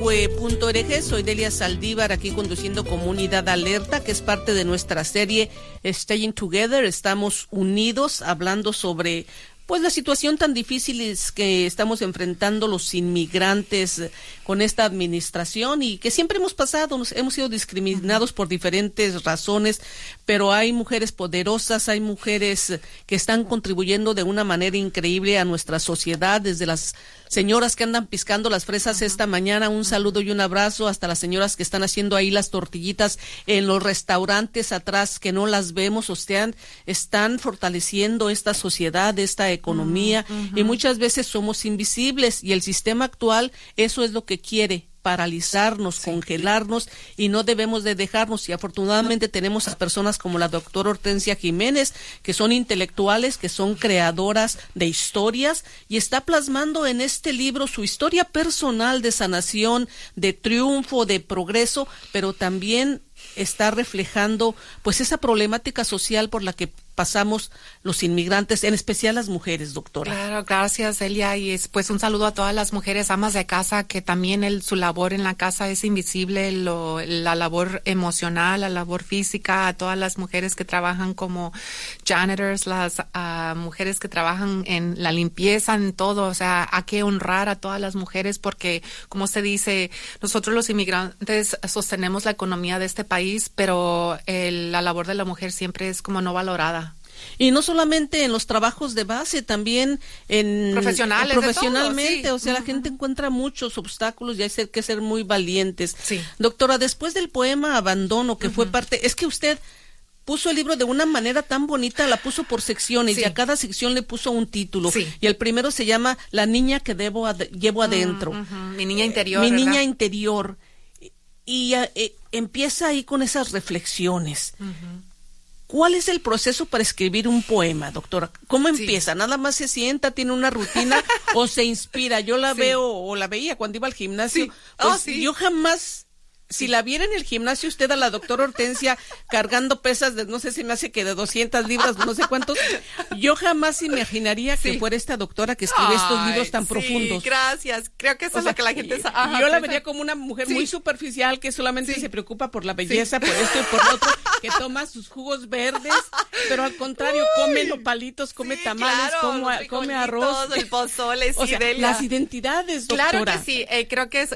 bilingüe.org. Soy Delia Saldívar, aquí conduciendo Comunidad Alerta, que es parte de nuestra serie Staying Together. Estamos unidos, hablando sobre pues la situación tan difícil que estamos enfrentando los inmigrantes con esta administración, y que siempre hemos pasado, hemos sido discriminados por diferentes razones, pero hay mujeres poderosas, hay mujeres que están contribuyendo de una manera increíble a nuestra sociedad, desde las señoras que andan piscando las fresas esta mañana, un saludo y un abrazo, hasta las señoras que están haciendo ahí las tortillitas en los restaurantes atrás, que no las vemos, o sea, están fortaleciendo esta sociedad, esta economía, y muchas veces somos invisibles, y el sistema actual eso es lo que quiere, paralizarnos, congelarnos, y no debemos de dejarnos. Y afortunadamente tenemos a personas como la doctora Hortensia Jiménez, que son intelectuales, que son creadoras de historias, y está plasmando en este libro su historia personal de sanación, de triunfo, de progreso, pero también está reflejando pues esa problemática social por la que pasamos los inmigrantes, en especial las mujeres, doctora. Claro, gracias, Elia, y pues un saludo a todas las mujeres amas de casa, que también su labor en la casa es invisible, la labor emocional, la labor física, a todas las mujeres que trabajan como janitors, las mujeres que trabajan en la limpieza, en todo, o sea, hay que honrar a todas las mujeres, porque, como se dice, nosotros los inmigrantes sostenemos la economía de este país, pero la labor de la mujer siempre es como no valorada. Y no solamente en los trabajos de base, también profesionalmente, todo, sí. O sea, la gente encuentra muchos obstáculos y hay que ser muy valientes. Sí. Doctora, después del poema Abandono, que fue parte, es que usted puso el libro de una manera tan bonita, la puso por secciones, y a cada sección le puso un título. Sí. Y el primero se llama La niña que llevo adentro. Mi niña interior. Mi ¿verdad? niña interior. Y empieza ahí con esas reflexiones. ¿Cuál es el proceso para escribir un poema, doctora? ¿Cómo empieza? ¿Nada más se sienta, tiene una rutina o se inspira? Yo la veo, o la veía cuando iba al gimnasio. Pues yo jamás, si la viera en el gimnasio usted a la doctora Hortensia cargando pesas de, no sé si me hace que de 200 libras, no sé cuántos, yo jamás imaginaría que fuera esta doctora que escribe estos libros tan profundos. Gracias, creo que eso es lo que la gente sabe. Yo la vería como una mujer muy superficial, que solamente se preocupa por la belleza, por esto y por lo otro, que toma sus jugos verdes, pero al contrario, come nopalitos, come tamales, come arroz. El pozole, o sea, las identidades, doctora. Claro que sí, creo que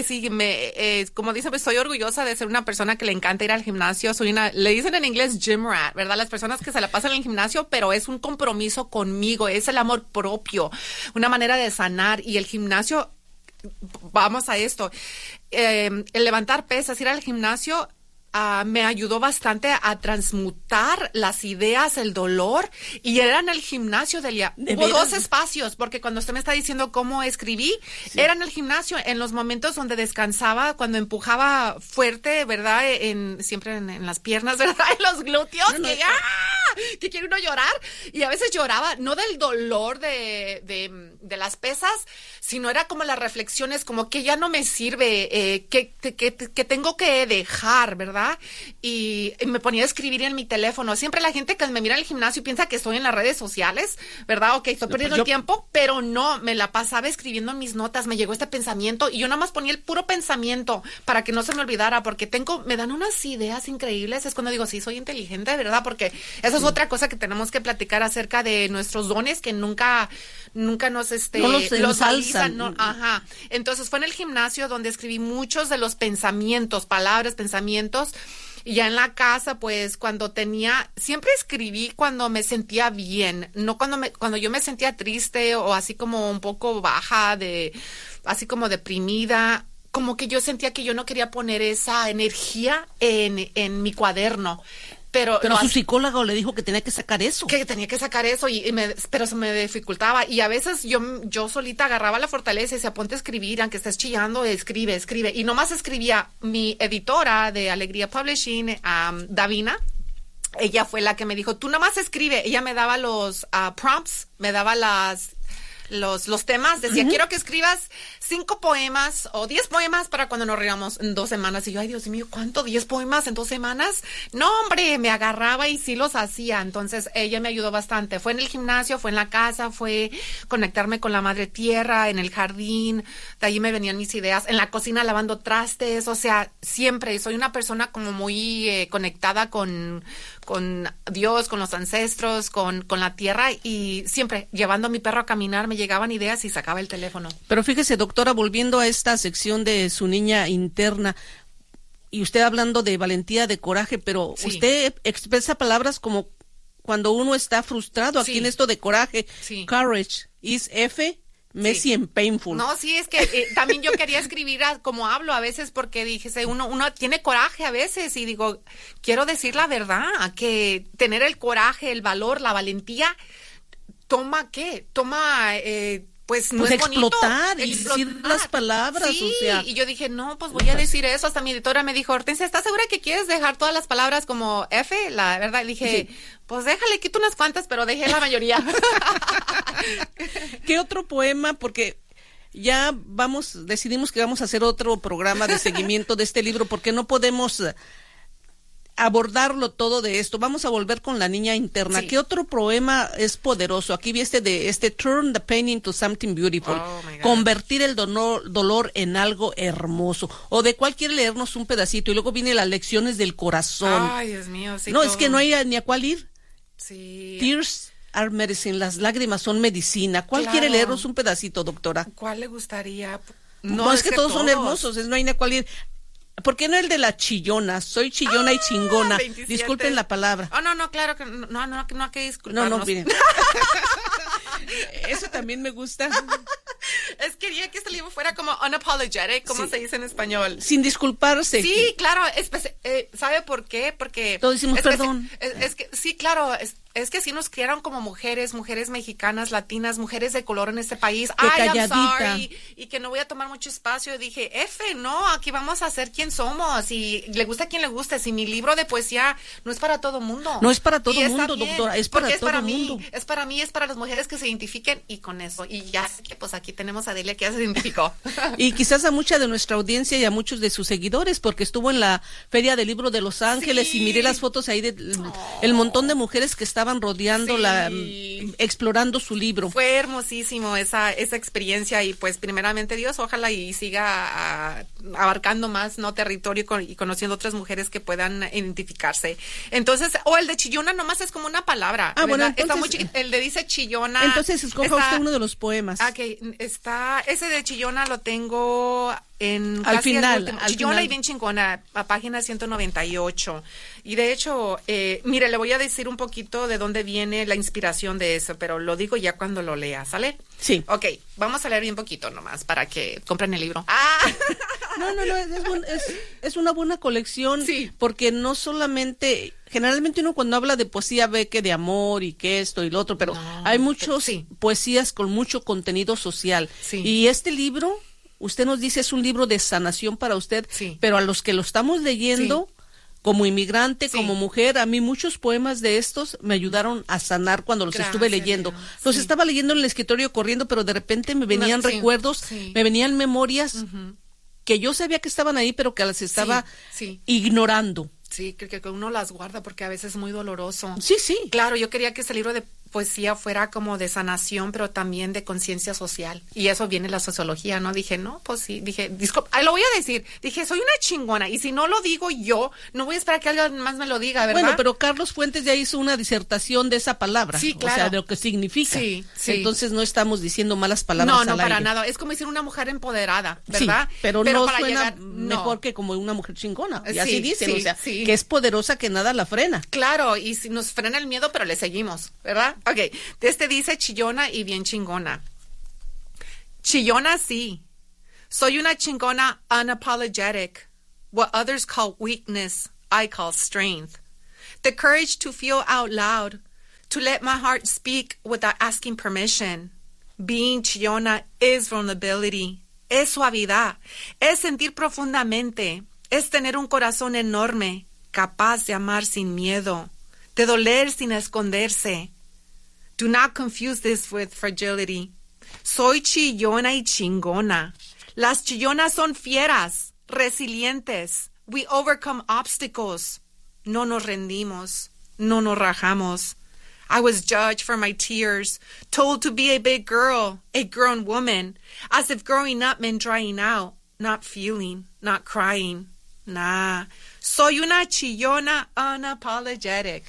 como dice, pues soy orgullosa de ser una persona que le encanta ir al gimnasio. Le dicen en inglés gym rat, ¿verdad? Las personas que se la pasan en el gimnasio, pero es un compromiso conmigo, es el amor propio, una manera de sanar. Y el gimnasio, vamos a esto, el levantar pesas, ir al gimnasio, me ayudó bastante a transmutar las ideas, el dolor, y era en el gimnasio, Delia. Hubo dos espacios, porque cuando usted me está diciendo cómo escribí, era en el gimnasio, en los momentos donde descansaba, cuando empujaba fuerte, ¿verdad? Siempre en las piernas, ¿verdad? En los glúteos, que quiere uno llorar, y a veces lloraba, no del dolor de las pesas, sino era como las reflexiones, como que ya no me sirve, que tengo que dejar, ¿verdad? Y me ponía a escribir en mi teléfono. Siempre la gente que me mira en el gimnasio piensa que estoy en las redes sociales, ¿verdad? O que estoy perdiendo el tiempo, pero no, me la pasaba escribiendo en mis notas, me llegó este pensamiento, y yo nada más ponía el puro pensamiento para que no se me olvidara, porque me dan unas ideas increíbles. Es cuando digo, sí, soy inteligente, ¿verdad? Porque esa es otra cosa que tenemos que platicar acerca de nuestros dones, que nunca nos los alzan, ¿no? Ajá. Entonces fue en el gimnasio donde escribí muchos de los pensamientos, palabras, pensamientos. Y ya en la casa, pues, siempre escribí cuando me sentía bien, no cuando yo me sentía triste o así como un poco baja, así como deprimida, como que yo sentía que yo no quería poner esa energía en mi cuaderno. Pero su psicólogo le dijo que tenía que sacar eso. Que tenía que sacar eso, pero se me dificultaba. Y a veces yo solita agarraba la fortaleza y decía, ponte a escribir, aunque estés chillando, escribe. Y nomás escribía. Mi editora de Alegría Publishing, Davina, ella fue la que me dijo, tú nomás escribe. Ella me daba los prompts, me daba los temas. Decía, quiero que escribas 5 poemas o 10 poemas para cuando nos riamos en 2 semanas. Y yo, ay, Dios mío, ¿cuánto? ¿10 poemas en 2 semanas? No, hombre, me agarraba y sí los hacía. Entonces, ella me ayudó bastante. Fue en el gimnasio, fue en la casa, fue conectarme con la madre tierra, en el jardín. De ahí me venían mis ideas. En la cocina lavando trastes. O sea, siempre soy una persona como muy conectada con Dios, con los ancestros, con la tierra, y siempre llevando a mi perro a caminar me llegaban ideas y sacaba el teléfono. Pero fíjese, doctora, volviendo a esta sección de su niña interna, y usted hablando de valentía, de coraje, pero Sí. usted expresa palabras como cuando uno está frustrado, aquí Sí. en esto de coraje. Sí. Courage is F, messy Sí. and painful. No, sí, es que también yo quería escribir como hablo a veces, porque dije, uno tiene coraje a veces, y digo, quiero decir la verdad, que tener el coraje, el valor, la valentía, toma, pues no Pues es bonito. explotar y decir las palabras, Sí, o sea. y yo dije, no, pues voy a decir eso. Hasta mi editora me dijo, Hortensia, ¿estás segura que quieres dejar todas las palabras como F? La verdad, dije, Sí. pues déjale, quito unas cuantas, pero dejé la mayoría. ¿Qué otro poema? Porque ya decidimos que vamos a hacer otro programa de seguimiento de este libro, porque no podemos abordarlo todo de esto. Vamos a volver con la niña interna. Sí. ¿Qué otro poema es poderoso? Aquí vi Turn the Pain into Something Beautiful. Oh, my God. Convertir el dolor en algo hermoso. ¿O de cuál quiere leernos un pedacito? Y luego viene las lecciones del corazón. Ay, Dios mío, sí. No, es todo. que no hay ni a cuál ir. Sí. Tears are medicine. Las lágrimas son medicina. ¿Cuál Claro. quiere leernos un pedacito, doctora? ¿Cuál le gustaría? No, es que todos son hermosos, no hay ni a cuál ir. ¿Por qué no el de la chillona? Soy chillona y chingona. 27. Disculpen la palabra. Oh, no, claro que no hay que No, disculparnos. no, miren. Eso también me gusta. Es que quería que este libro fuera como unapologetic, ¿cómo Sí. se dice en español? Sin disculparse. Sí, claro, ¿sabe por qué? Porque Todos decimos especi- perdón. Es que sí, claro, es que así nos criaron como mujeres mexicanas, latinas, mujeres de color en este país. Ay, I'm calladita. sorry, y que no voy a tomar mucho espacio. Y dije, no, aquí vamos a ser quien somos, y le gusta a quien le guste. Si mi libro de poesía no es para todo mundo. No es para todo Y está mundo, bien, doctora, es para porque todo mí, mundo. es para mí, es para las mujeres que se identifiquen, y con eso. Y ya sé que pues aquí tenemos a Delia que ya se identificó. Y quizás a mucha de nuestra audiencia y a muchos de sus seguidores, porque estuvo en la Feria del Libro de Los Ángeles Sí. y miré las fotos ahí el montón de mujeres que estaban rodeando Sí. explorando su libro. Fue hermosísimo esa experiencia, y pues primeramente Dios, ojalá y siga abarcando más territorio y conociendo otras mujeres que puedan identificarse. Entonces, el de chillona nomás es como una palabra. Ah, bueno, ¿verdad? Está entonces- el de dice chillona. Entonces escoja usted uno de los poemas. Ok, ese de chillona lo tengo en Al casi el final, último. al Chillona final. y bien chingona, a página 198. Y de hecho, mire, le voy a decir un poquito de dónde viene la inspiración de eso, pero lo digo ya cuando lo lea, ¿sale? Sí. Ok, vamos a leer bien poquito nomás para que compren el libro. No, es una buena colección, Sí. porque no solamente, generalmente uno cuando habla de poesía ve que de amor y que esto y lo otro, pero No, hay muchos sí. poesías con mucho contenido social. Sí. Y este libro, usted nos dice, es un libro de sanación para usted, Sí. pero a los que lo estamos leyendo, como inmigrante, Sí. como mujer, a mí muchos poemas de estos me ayudaron a sanar cuando los Gracias, estuve leyendo. Dios. Los Sí. estaba leyendo en el escritorio corriendo, pero de repente me venían Sí, recuerdos, sí. me venían memorias Ujú. que yo sabía que estaban ahí, pero que las estaba sí. ignorando. Sí, creo que uno las guarda porque a veces es muy doloroso. Sí, sí. Claro, yo quería que este libro de poesía fuera como de sanación, pero también de conciencia social. Y eso viene la sociología, ¿no? Dije, no, pues sí, dije, disculpa, lo voy a decir. Dije, soy una chingona, y si no lo digo yo, no voy a esperar que alguien más me lo diga, ¿verdad? Bueno, pero Carlos Fuentes ya hizo una disertación de esa palabra. Sí, O claro. sea, de lo que significa. Sí, sí. Entonces no estamos diciendo malas palabras no, al para aire. nada. Es como decir una mujer empoderada, ¿verdad? Sí, pero no para suena llegar- mejor no. que como una mujer chingona. Y Sí, así dicen, sí, o sea, sí. que es poderosa que nada la frena. Claro, y si nos frena el miedo, pero le seguimos, ¿verdad? Ok, dice chillona y bien chingona. Chillona sí. Soy una chingona unapologetic. What others call weakness, I call strength. The courage to feel out loud, to let my heart speak without asking permission. Being chillona is vulnerability, es suavidad, es sentir profundamente, es tener un corazón enorme, capaz de amar sin miedo, de doler sin esconderse. Do not confuse this with fragility. soy chillona y chingona. Las chillonas son fieras, resilientes. We overcome obstacles. No nos rendimos, no nos rajamos. I was judged for my tears, told to be a big girl, a grown woman, as if growing up meant drying out, not feeling, not crying. Nah, soy una chillona unapologetic.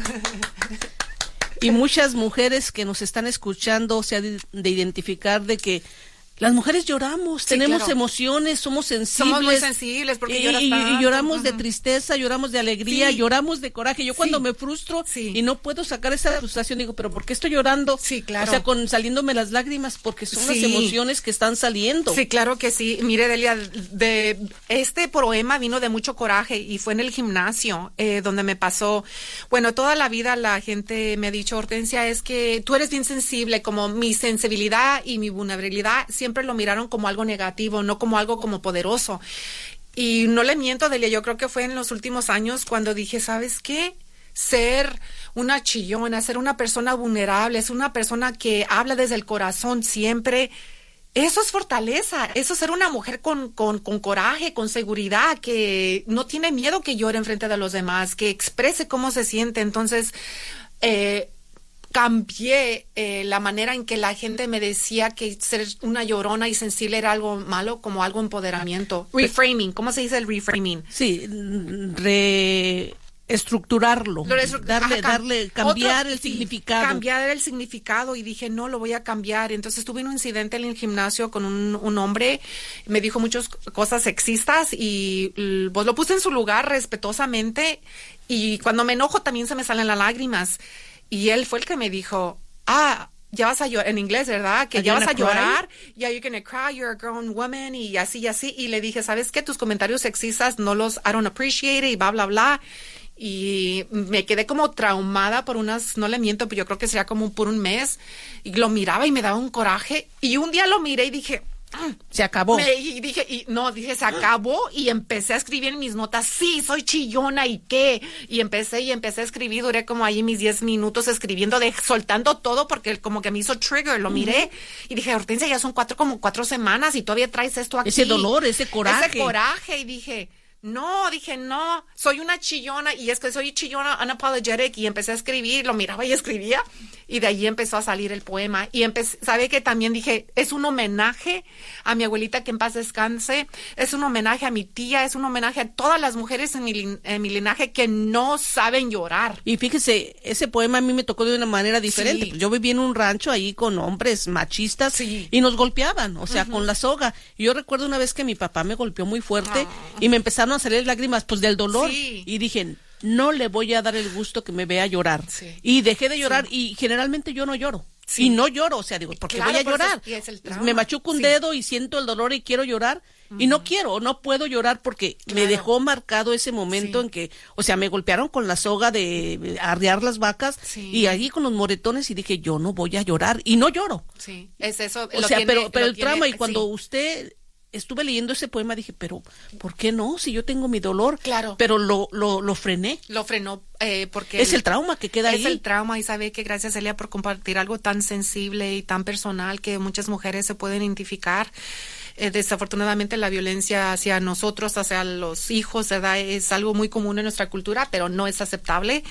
Y muchas mujeres que nos están escuchando se han de identificar de que las mujeres lloramos, tenemos emociones, somos sensibles. Somos muy sensibles porque lloras tanto. Y lloramos de tristeza, lloramos de alegría, lloramos de coraje. Yo cuando me frustro y no puedo sacar esa frustración, digo, ¿pero por qué estoy llorando? Sí, claro. O sea, saliéndome las lágrimas, porque son las emociones que están saliendo. Sí, claro que sí. Mire, Delia, este poema vino de mucho coraje y fue en el gimnasio donde me pasó. Bueno, toda la vida la gente me ha dicho, Hortensia, es que tú eres bien sensible, como mi sensibilidad y mi vulnerabilidad siempre lo miraron como algo negativo, no como algo como poderoso. Y no le miento, Delia, yo creo que fue en los últimos años cuando dije, ¿sabes qué? Ser una chillona, ser una persona vulnerable, ser una persona que habla desde el corazón siempre, eso es fortaleza, eso es ser una mujer con coraje, con seguridad, que no tiene miedo que llore enfrente de los demás, que exprese cómo se siente. Entonces, cambié la manera en que la gente me decía que ser una llorona y sensible era algo malo, como algo empoderamiento. Reframing, ¿cómo se dice el reframing? Sí, reestructurarlo, cambiar el significado. Cambiar el significado y dije, no, lo voy a cambiar. Entonces tuve un incidente en el gimnasio con un hombre, me dijo muchas cosas sexistas y pues lo puse en su lugar respetuosamente y cuando me enojo también se me salen las lágrimas. Y él fue el que me dijo, ya vas a llorar, en inglés, ¿verdad? Que ya vas a llorar, yeah, you're gonna cry, you're a grown woman, y así, y así. Y le dije, ¿sabes qué? Tus comentarios sexistas I don't appreciate it, y bla, bla, bla. Y me quedé como traumada por no le miento, pero yo creo que sería como por un mes. Y lo miraba y me daba un coraje. Y un día lo miré y dije, se acabó. Dije, se acabó y empecé a escribir en mis notas, sí, soy chillona y qué. Y empecé a escribir, duré como ahí mis 10 minutos escribiendo, soltando todo porque como que me hizo trigger, lo miré y dije, Hortensia, ya son como 4 semanas y todavía traes esto aquí. Ese dolor, ese coraje. Y dije, no, soy una chillona y es que soy chillona unapologetic y empecé a escribir, lo miraba y escribía y de ahí empezó a salir el poema y sabe que también dije, es un homenaje a mi abuelita que en paz descanse, es un homenaje a mi tía, es un homenaje a todas las mujeres en mi linaje que no saben llorar. Y fíjese, ese poema a mí me tocó de una manera diferente. Sí. Yo viví en un rancho ahí con hombres machistas y nos golpeaban, o sea, con la soga. Y yo recuerdo una vez que mi papá me golpeó muy fuerte y me empezaron a salir lágrimas pues del dolor y dije, no le voy a dar el gusto que me vea llorar y dejé de llorar y generalmente yo no lloro y no lloro, o sea, digo, porque voy a llorar, me machuco un dedo y siento el dolor y quiero llorar y no puedo llorar porque me dejó marcado ese momento en que, o sea, me golpearon con la soga de arriar las vacas y allí con los moretones y dije, yo no voy a llorar y no lloro. Sí, es eso. O sea, pero el trauma y cuando usted estuve leyendo ese poema, dije, pero ¿por qué no? Si yo tengo mi dolor. Claro. Pero lo frené. Lo frenó porque... Es el trauma que queda ahí. Es el trauma y sabe que gracias, Elia, por compartir algo tan sensible y tan personal que muchas mujeres se pueden identificar. Desafortunadamente la violencia hacia nosotros, hacia los hijos, ¿verdad? Es algo muy común en nuestra cultura, pero no es aceptable.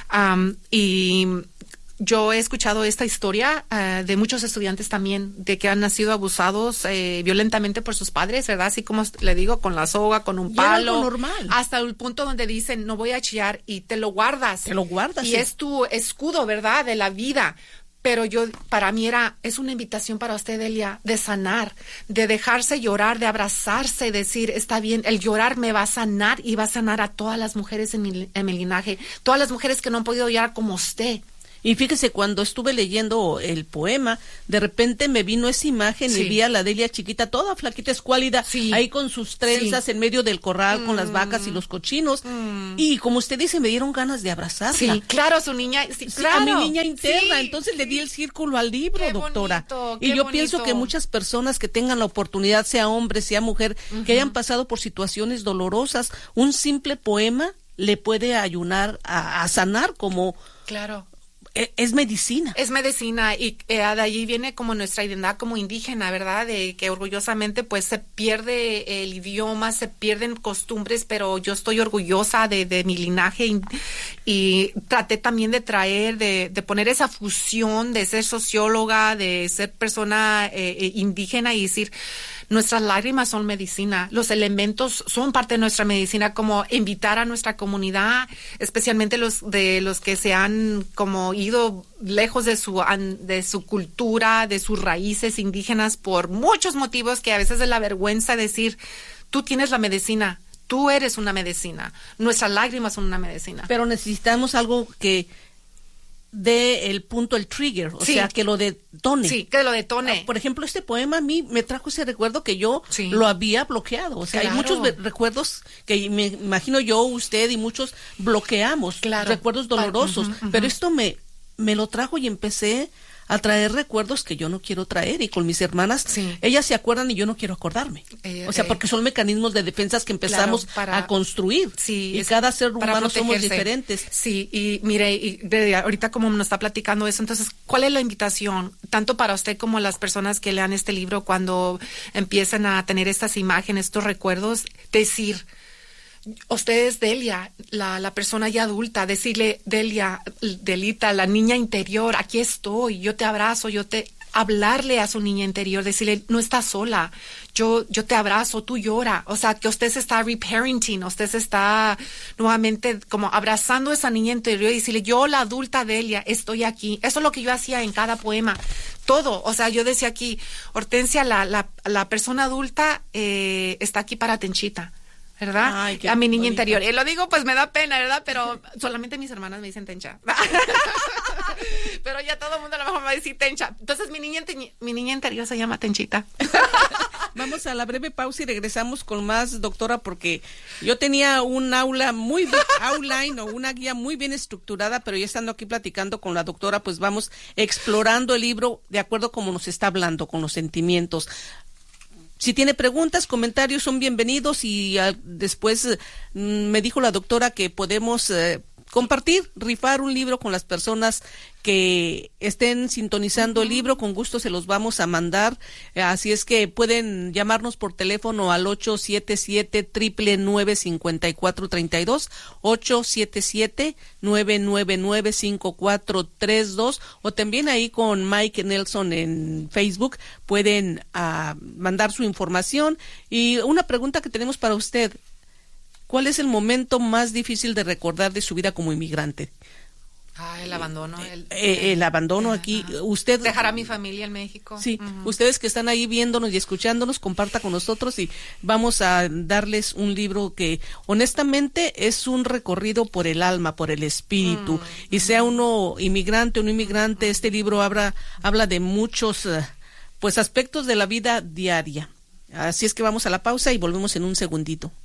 Y yo he escuchado esta historia de muchos estudiantes también, de que han sido abusados violentamente por sus padres, ¿verdad? Así como le digo, con la soga, con un palo. Algo normal. Hasta el punto donde dicen, no voy a chillar, y te lo guardas. Y es tu escudo, ¿verdad? De la vida. Pero para mí es una invitación para usted, Elia, de sanar, de dejarse llorar, de abrazarse, decir, está bien, el llorar me va a sanar y va a sanar a todas las mujeres en mi linaje, todas las mujeres que no han podido llorar como usted. Y fíjese, cuando estuve leyendo el poema, de repente me vino esa imagen y vi a la Delia chiquita, toda flaquita, escuálida, ahí con sus trenzas en medio del corral con las vacas y los cochinos. Y como usted dice, me dieron ganas de abrazarla. Sí, claro, su niña, claro. A mi niña interna. Entonces le di el círculo al libro, qué doctora. Bonito, y yo pienso que muchas personas que tengan la oportunidad, sea hombre, sea mujer, que hayan pasado por situaciones dolorosas, un simple poema le puede ayudar a sanar como... Claro. Es medicina. Es medicina y de allí viene como nuestra identidad como indígena, ¿verdad? De que orgullosamente pues se pierde el idioma, se pierden costumbres, pero yo estoy orgullosa de mi linaje y traté también de traer, de poner esa fusión de ser socióloga, de ser persona indígena y decir, nuestras lágrimas son medicina, los elementos son parte de nuestra medicina, como invitar a nuestra comunidad, especialmente los que se han como ido lejos de su cultura, de sus raíces indígenas por muchos motivos que a veces es la vergüenza decir, tú tienes la medicina, tú eres una medicina, nuestras lágrimas son una medicina. Pero necesitamos algo que dé el punto, el trigger, o sea, que lo detone. Sí, que lo detone. Por ejemplo, este poema a mí me trajo ese recuerdo que yo lo había bloqueado. O sea, hay muchos recuerdos que me imagino yo, usted y muchos bloqueamos, recuerdos dolorosos, pero esto me lo trajo y empecé a traer recuerdos que yo no quiero traer, y con mis hermanas, ellas se acuerdan y yo no quiero acordarme. O sea, porque son mecanismos de defensas que empezamos a construir. Y cada ser humano somos diferentes. Sí, y mire, ahorita como nos está platicando eso, entonces, ¿cuál es la invitación? Tanto para usted como las personas que lean este libro, cuando empiezan a tener estas imágenes, estos recuerdos, decir, usted es Delia, la persona ya adulta, decirle, Delita, la niña interior, aquí estoy, yo te abrazo, hablarle a su niña interior, decirle, no estás sola, yo te abrazo, tú llora, o sea, que usted se está reparenting, usted se está nuevamente como abrazando a esa niña interior y decirle, yo la adulta Delia, estoy aquí. Eso es lo que yo hacía en cada poema, todo, o sea, yo decía aquí, Hortensia, la persona adulta está aquí para Tenchita, ¿verdad? Ay, a mi niña interior. Y lo digo, pues me da pena, ¿verdad? Pero solamente mis hermanas me dicen Tencha. Pero ya todo el mundo a lo mejor me va a decir Tencha. Entonces mi niña interior se llama Tenchita. Vamos a la breve pausa y regresamos con más, doctora, porque yo tenía un outline o una guía muy bien estructurada, pero ya estando aquí platicando con la doctora, pues vamos explorando el libro de acuerdo como nos está hablando, con los sentimientos. Si tiene preguntas, comentarios, son bienvenidos, y después me dijo la doctora que podemos compartir, rifar un libro con las personas que estén sintonizando el libro. Con gusto se los vamos a mandar, así es que pueden llamarnos por teléfono al 877-999-5432, 877-999-5432, o también ahí con Mike Nelson en Facebook pueden mandar su información. Y una pregunta que tenemos para usted: ¿cuál es el momento más difícil de recordar de su vida como inmigrante? El abandono. El abandono aquí. Usted dejar a mi familia en México. Sí, ustedes que están ahí viéndonos y escuchándonos, comparta con nosotros y vamos a darles un libro que honestamente es un recorrido por el alma, por el espíritu. Y sea uno inmigrante o no inmigrante, este libro habla de muchos pues aspectos de la vida diaria. Así es que vamos a la pausa y volvemos en un segundito.